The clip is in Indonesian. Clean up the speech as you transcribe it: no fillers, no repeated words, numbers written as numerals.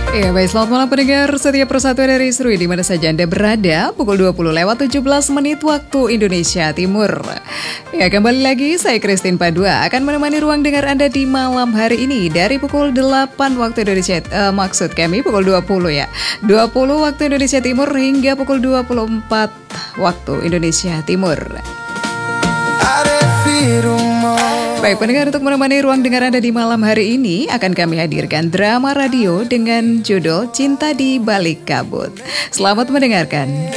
Ya baik, selamat malam pendengar setiap persatuan dari Serui di mana saja Anda berada, pukul 20 lewat 17 menit waktu Indonesia Timur. Ya, kembali lagi saya Christine Padua akan menemani ruang dengar Anda di malam hari ini dari pukul 8 waktu Indonesia, maksud kami pukul 20 ya. 20 waktu Indonesia Timur hingga pukul 24 waktu Indonesia Timur. Baik pendengar, untuk menemani ruang dengar Anda di malam hari ini akan kami hadirkan drama radio dengan judul Cinta di Balik Kabut. Selamat mendengarkan.